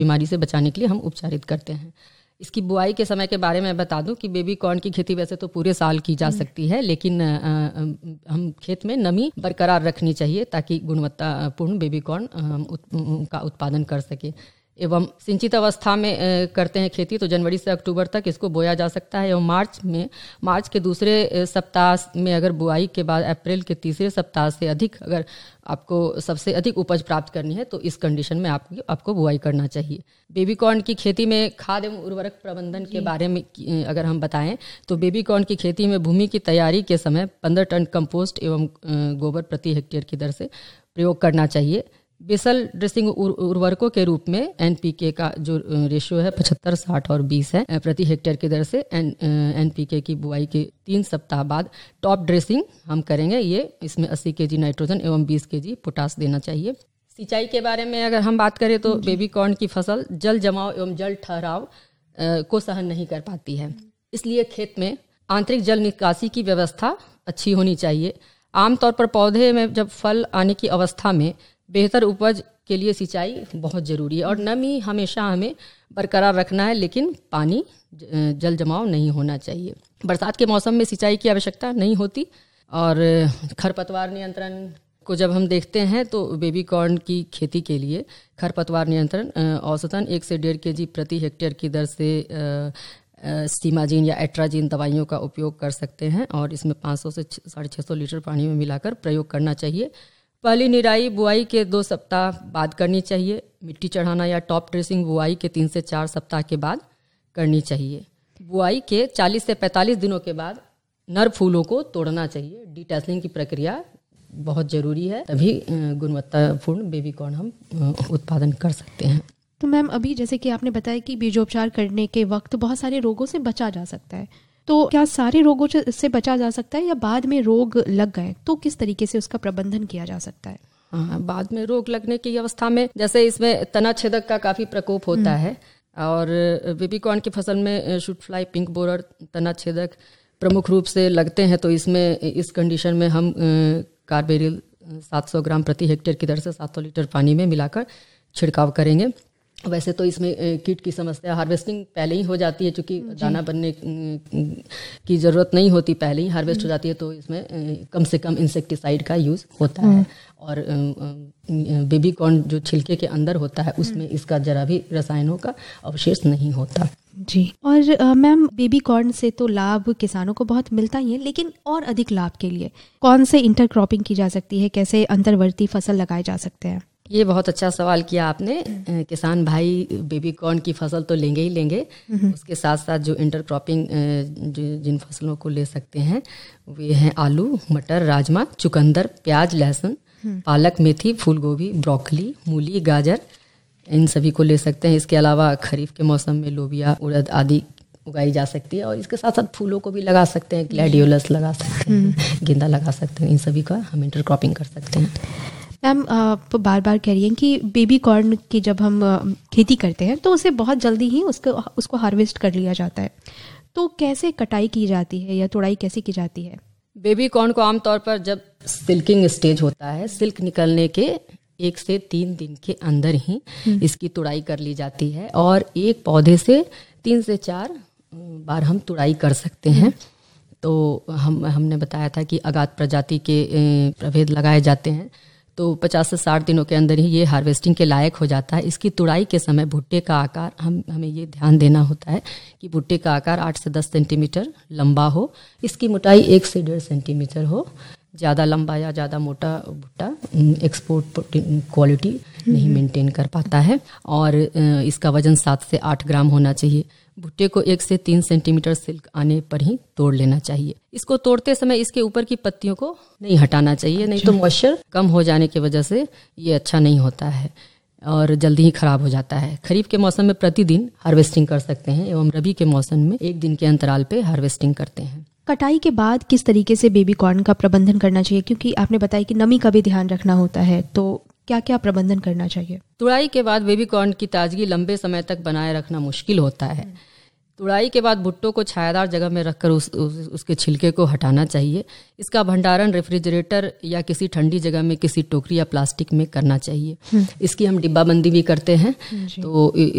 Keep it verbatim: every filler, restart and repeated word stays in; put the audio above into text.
बीमारी से बचाने के लिए हम उपचारित करते हैं। इसकी बुआई के समय के बारे में बता दूं कि बेबी कॉर्न की खेती वैसे तो पूरे साल की जा सकती है, लेकिन आ, आ, हम खेत में नमी बरकरार रखनी चाहिए ताकि गुणवत्तापूर्ण बेबी कॉर्न हम उत, का उत्पादन कर सके। एवं सिंचित अवस्था में आ, करते हैं खेती तो जनवरी से अक्टूबर तक इसको बोया जा सकता है। एवं मार्च में मार्च के दूसरे सप्ताह में अगर बुआई के बाद अप्रैल के तीसरे सप्ताह से अधिक अगर आपको सबसे अधिक उपज प्राप्त करनी है तो इस कंडीशन में आप, आपको बुआई करना चाहिए। बेबी कॉर्न की खेती में खाद एवं उर्वरक प्रबंधन के बारे में अगर हम बताएं तो बेबी कॉर्न की खेती में भूमि की तैयारी के समय पंद्रह टन कंपोस्ट एवं गोबर प्रति हेक्टेयर की दर से प्रयोग करना चाहिए। बेसल ड्रेसिंग उर्वरकों के रूप में एनपीके का जो रेशियो है पचहत्तर साठ और बीस है प्रति हेक्टेयर की दर से एन एनपीके की बुआई के तीन सप्ताह बाद टॉप ड्रेसिंग हम करेंगे। ये इसमें अस्सी केजी नाइट्रोजन एवं बीस केजी पोटास देना चाहिए। सिंचाई के बारे में अगर हम बात करें तो बेबी कॉर्न की फसल जल जमाव एवं जल ठहराव को सहन नहीं कर पाती है, इसलिए खेत में आंतरिक जल निकासी की व्यवस्था अच्छी होनी चाहिए। आमतौर पर पौधे में जब फल आने की अवस्था में बेहतर उपज के लिए सिंचाई बहुत ज़रूरी है और नमी हमेशा हमें बरकरार रखना है, लेकिन पानी जल जमाव नहीं होना चाहिए। बरसात के मौसम में सिंचाई की आवश्यकता नहीं होती। और खरपतवार नियंत्रण को जब हम देखते हैं तो बेबी कॉर्न की खेती के लिए खरपतवार नियंत्रण औसतन एक से डेढ़ के जी प्रति हेक्टेयर की दर से स्टीमाजीन या एट्राजीन दवाइयों का उपयोग कर सकते हैं और इसमें पाँच सौ से साढ़े छः सौ लीटर पानी में मिलाकर प्रयोग करना चाहिए। पहली निराई बुआई के दो सप्ताह बाद करनी चाहिए। मिट्टी चढ़ाना या टॉप ड्रेसिंग बुआई के तीन से चार सप्ताह के बाद करनी चाहिए। बुआई के चालीस से पैंतालीस दिनों के बाद नर फूलों को तोड़ना चाहिए। डिटैसलिंग की प्रक्रिया बहुत ज़रूरी है, तभी गुणवत्तापूर्ण बेबी कॉर्न हम उत्पादन कर सकते हैं। तो मैम अभी जैसे कि आपने बताया कि बीजोपचार करने के वक्त बहुत सारे रोगों से बचा जा सकता है, तो क्या सारे रोगों से बचा जा सकता है या बाद में रोग लग गए तो किस तरीके से उसका प्रबंधन किया जा सकता है? हाँ, बाद में रोग लगने की अवस्था में जैसे इसमें तना छेदक का काफ़ी प्रकोप होता है और बेबी कॉर्न की फसल में शूट फ्लाई, पिंक बोरर, तना छेदक प्रमुख रूप से लगते हैं। तो इसमें इस कंडीशन में हम कार्बेरिल सात सौ ग्राम प्रति हेक्टेयर की दर से सात सौ लीटर पानी में मिलाकर छिड़काव करेंगे। वैसे तो इसमें कीट की समस्या हार्वेस्टिंग पहले ही हो जाती है, क्योंकि दाना बनने की ज़रूरत नहीं होती, पहले ही हार्वेस्ट हो जाती है, तो इसमें कम से कम इंसेक्टिसाइड का यूज़ होता है। और बेबी कॉर्न जो छिलके के अंदर होता है उसमें इसका जरा भी रसायनों का अवशेष नहीं होता जी। और मैम बेबी कॉर्न से तो लाभ किसानों को बहुत मिलता ही है, लेकिन और अधिक लाभ के लिए कौन से इंटरक्रॉपिंग की जा सकती है, कैसे अंतर्वर्ती फसल लगाए जा सकते हैं? ये बहुत अच्छा सवाल किया आपने। किसान भाई बेबी कॉर्न की फसल तो लेंगे ही लेंगे, उसके साथ साथ जो इंटरक्रॉपिंग जिन फसलों को ले सकते हैं वे हैं आलू, मटर, राजमा, चुकंदर, प्याज, लहसुन, पालक, मेथी, फूलगोभी, ब्रोकली, मूली, गाजर, इन सभी को ले सकते हैं। इसके अलावा खरीफ के मौसम में लोबिया, उड़द आदि उगाई जा सकती है और इसके साथ साथ फूलों को भी लगा सकते हैं, ग्लैडियोलस लगा सकते हैं, गेंदा लगा सकते हैं, इन सभी का हम इंटरक्रॉपिंग कर सकते हैं। मैम आप बार बार कह रही हैं कि बेबी कॉर्न की जब हम खेती करते हैं तो उसे बहुत जल्दी ही उसको उसको हार्वेस्ट कर लिया जाता है, तो कैसे कटाई की जाती है या तोड़ाई कैसे की जाती है? बेबी कॉर्न को आमतौर पर जब सिल्किंग स्टेज होता है, सिल्क निकलने के एक से तीन दिन के अंदर ही इसकी तुड़ाई कर ली जाती है और एक पौधे से तीन से चार बार हम तुड़ाई कर सकते हैं। तो हम हमने बताया था कि अगाध प्रजाति के प्रभेद लगाए जाते हैं, तो पचास से साठ दिनों के अंदर ही ये हार्वेस्टिंग के लायक हो जाता है। इसकी तुड़ाई के समय भुट्टे का आकार हम हमें ये ध्यान देना होता है कि भुट्टे का आकार आठ से दस सेंटीमीटर लंबा हो, इसकी मोटाई एक से डेढ़ सेंटीमीटर हो। ज़्यादा लंबा या ज़्यादा मोटा भुट्टा एक्सपोर्ट क्वालिटी नहीं मेंटेन कर पाता है और इसका वजन सात से आठ ग्राम होना चाहिए। भुट्टे को एक से तीन सेंटीमीटर सिल्क आने पर ही तोड़ लेना चाहिए। इसको तोड़ते समय इसके ऊपर की पत्तियों को नहीं हटाना चाहिए, नहीं तो मॉइस्चर कम हो जाने की वजह से ये अच्छा नहीं होता है और जल्दी ही खराब हो जाता है। खरीफ के मौसम में प्रतिदिन हार्वेस्टिंग कर सकते हैं एवं रबी के मौसम में एक दिन के अंतराल पे हार्वेस्टिंग करते हैं। कटाई के बाद किस तरीके से बेबी कॉर्न का प्रबंधन करना चाहिए, क्योंकि आपने बताया कि नमी का भी ध्यान रखना होता है, तो क्या क्या प्रबंधन करना चाहिए? तुड़ाई के बाद बेबी कॉर्न की ताजगी लंबे समय तक बनाए रखना मुश्किल होता है, तुड़ाई के बाद भुट्टो को छायादार जगह में रखकर उस, उस, उसके छिलके को हटाना चाहिए। इसका भंडारण रेफ्रिजरेटर या किसी ठंडी जगह में किसी टोकरी या प्लास्टिक में करना चाहिए। इसकी हम डिब्बाबंदी भी करते हैं। तो